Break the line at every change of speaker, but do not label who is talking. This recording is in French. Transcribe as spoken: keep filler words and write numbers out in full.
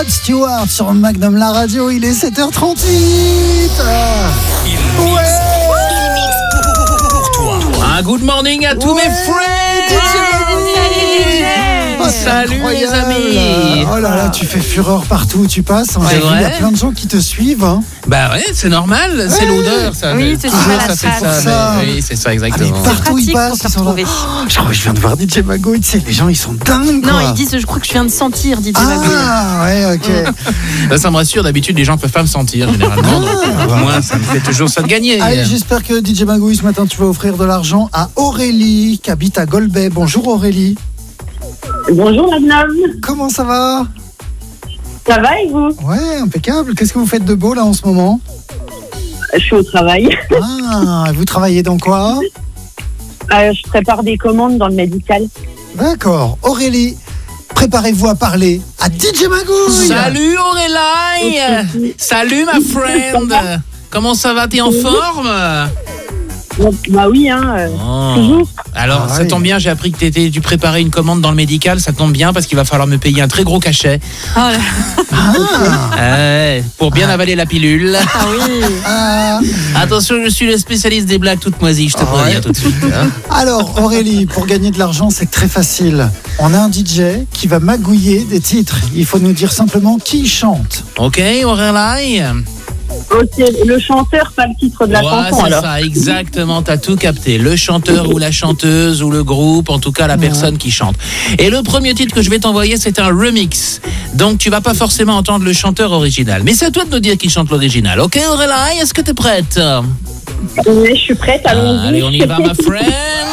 Stewart sur Magnum la radio, il est sept heures trente-huit.
Il
ouais.
Il mixe pour, pour, pour, pour toi.
Un good morning à tous
ouais.
mes friends.
Oh,
Salut les
incroyable.
amis.
Oh là là, tu fais fureur partout où tu passes. Hein.
C'est
J'ai vu,
vrai.
il y a plein de gens qui te suivent. Hein.
Bah ouais, c'est normal, c'est
Ouais.
l'odeur ça.
Oui, c'est
Toujours,
ça, la
fait
trace.
ça. mais- Oui, c'est ça
Ah, mais
exactement.
partout où ils
pratique
passent,
pour se
ils sont là.
retrouver.
Oh, je crois que je viens de voir D J Magouille, tu sais, les gens ils sont dingues.
Non,
quoi.
ils disent, je crois que je viens de sentir, dit Magouille.
Ah ouais, ok.
Là, ça me rassure, d'habitude les gens peuvent pas me sentir généralement. Donc,
Ah.
moi, ça me fait toujours ça de gagner.
Allez, j'espère que D J Magouille ce matin tu vas offrir de l'argent à Aurélie qui habite à Golbet. Bonjour Aurélie.
Bonjour Magnum,
Comment ça va?
ça va et vous?
Ouais, impeccable. Qu'est-ce que vous faites de beau là en ce moment?
Je suis au travail.
Ah, vous travaillez dans quoi?
Euh, je prépare des commandes dans le médical.
D'accord. Aurélie, préparez-vous à parler à D J Magouille.
Salut Aurélie. Salut ma friend. Comment ça va? T'es en forme?
Bah oui, hein. euh,
Oh.
Toujours.
Alors,
Ah
ça
oui.
tombe bien, j'ai appris que t'étais, tu préparais une commande dans le médical, ça tombe bien parce qu'il va falloir me payer un très gros cachet
Oh là-
Ah,
euh, pour bien avaler la pilule.
ah oui.
ah.
Attention, je suis le spécialiste des blagues toutes moisies, je te
Ah
préviens
ouais.
tout de suite. hein.
Alors Aurélie, pour gagner de l'argent, c'est très facile. On a un D J qui va magouiller des titres. Il faut nous dire simplement qui chante.
Ok, Aurélie.
Ok, le chanteur, pas le titre de la
Ouais,
chanson
c'est
alors.
ça, exactement, t'as tout capté. Le chanteur ou la chanteuse ou le groupe, en tout cas la personne qui chante. Et le premier titre que je vais t'envoyer, c'est un remix. Donc tu vas pas forcément entendre le chanteur original. Mais c'est à toi de nous dire qui chante l'original. Ok Aurélie, est-ce que t'es prête?
Oui, je suis prête, allons-y.
Allez, on y va ma friend.